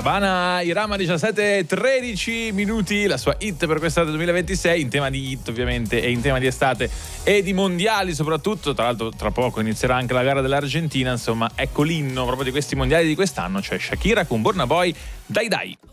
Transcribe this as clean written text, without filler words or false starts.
Cabana Irama 17:13 minuti, la sua hit per quest'estate 2026, in tema di hit ovviamente e in tema di estate e di mondiali soprattutto. Tra l'altro tra poco inizierà anche la gara dell'Argentina, insomma ecco l'inno proprio di questi mondiali di quest'anno, cioè Shakira con Burna Boy, Dai Dai.